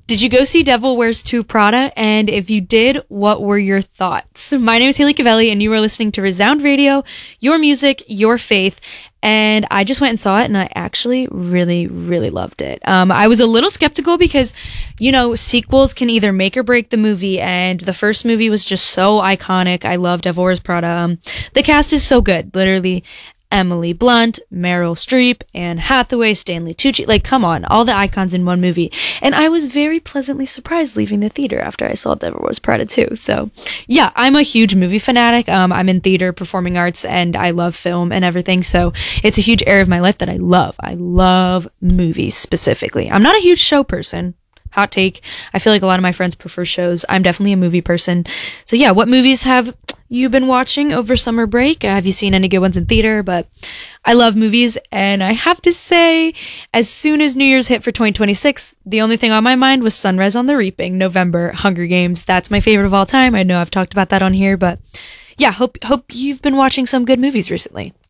Did you go see Devil Wears 2 Prada? And if you did, what were your thoughts? My name is Haley Cavelli, and you are listening to Resound Radio, your music, your faith. And I just went and saw it, and I actually really, really loved it. I was a little skeptical because, you know, sequels can either make or break the movie, and the first movie was just so iconic. I love Devil Wears Prada. The cast is so good, literally. Emily Blunt, Meryl Streep, Anne Hathaway, Stanley Tucci. Like, come on, all the icons in one movie. And I was very pleasantly surprised leaving the theater after I saw Devil Wears Prada 2. So, yeah, I'm a huge movie fanatic. I'm in theater, performing arts, and I love film and everything. So it's a huge area of my life that I love. I love movies specifically. I'm not a huge show person. Hot take. I feel like a lot of my friends prefer shows. I'm definitely a movie person. So yeah, what movies have you been watching over summer break? Have you seen any good ones in theater? But I love movies, and I have to say, as soon as New Year's hit for 2026, the only thing on my mind was Sunrise on the Reaping, November, Hunger Games. That's my favorite of all time. I know I've talked about that on here, but yeah, hope you've been watching some good movies recently.